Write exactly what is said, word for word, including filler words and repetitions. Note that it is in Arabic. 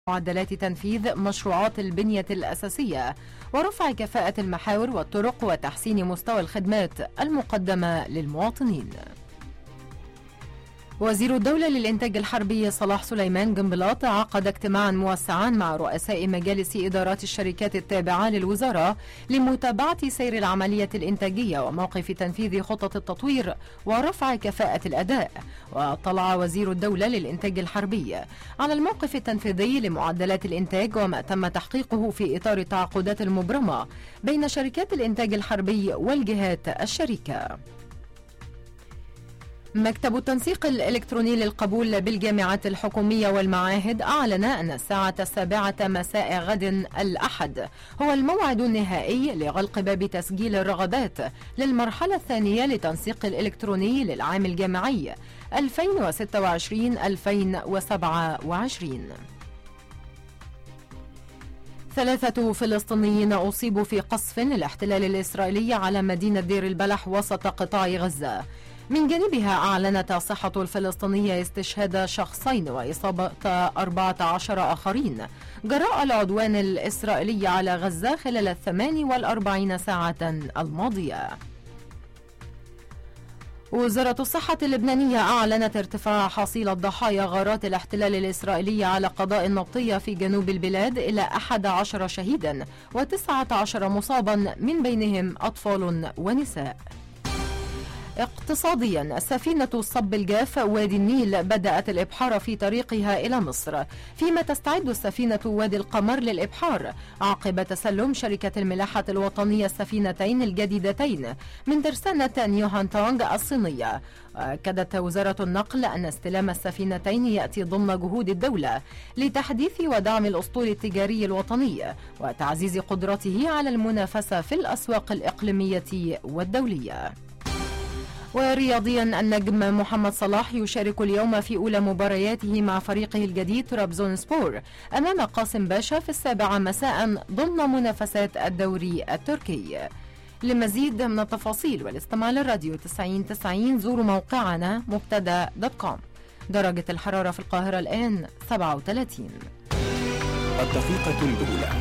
معدلات تنفيذ مشروعات البنية الأساسية ورفع كفاءة المحاور والطرق وتحسين مستوى الخدمات المقدمة للمواطنين. وزير الدولة للإنتاج الحربي صلاح سليمان جنبلاط عقد اجتماعا موسعا مع رؤساء مجالس إدارات الشركات التابعة للوزارة لمتابعة سير العملية الإنتاجية وموقف تنفيذ خطط التطوير ورفع كفاءة الأداء. واطلع وزير الدولة للإنتاج الحربي على الموقف التنفيذي لمعدلات الإنتاج وما تم تحقيقه في إطار التعاقدات المبرمة بين شركات الإنتاج الحربي والجهات الشريكة. مكتب التنسيق الإلكتروني للقبول بالجامعات الحكومية والمعاهد أعلن أن الساعة السابعة مساء غد الأحد هو الموعد النهائي لغلق باب تسجيل الرغبات للمرحلة الثانية للتنسيق الإلكتروني للعام الجامعي ألفين وستة وعشرين ألفين وسبعة وعشرين. ثلاثة فلسطينيين أصيبوا في قصف الاحتلال الإسرائيلي على مدينة دير البلح وسط قطاع غزة. من جانبها أعلنت الصحة الفلسطينية استشهاد شخصين وإصابة أربعة عشر آخرين جراء العدوان الإسرائيلي على غزة خلال الثمان والأربعين ساعة الماضية. وزارة الصحة اللبنانية أعلنت ارتفاع حصيلة ضحايا غارات الاحتلال الإسرائيلي على قضاء النبطية في جنوب البلاد إلى أحد عشر شهيدا وتسعة عشر مصابا من بينهم أطفال ونساء. اقتصاديا، سفينة الصب الجاف وادي النيل بدأت الإبحار في طريقها إلى مصر، فيما تستعد سفينة وادي القمر للإبحار عقب تسلم شركة الملاحة الوطنية السفينتين الجديدتين من ترسانة نيوهان تونغ الصينية. أكدت وزارة النقل أن استلام السفينتين يأتي ضمن جهود الدولة لتحديث ودعم الأسطول التجاري الوطني وتعزيز قدرته على المنافسة في الأسواق الإقليمية والدولية. ورياضيا، النجم محمد صلاح يشارك اليوم في أولى مبارياته مع فريقه الجديد ترابزون سبور أمام قاسم باشا في السابعة مساء ضمن منافسات الدوري التركي. لمزيد من التفاصيل والاستماع للراديو تسعين تسعين زوروا موقعنا مبتدا دوت كوم. درجة الحرارة في القاهرة الآن سبعة وثلاثين. الدقيقة الأولى.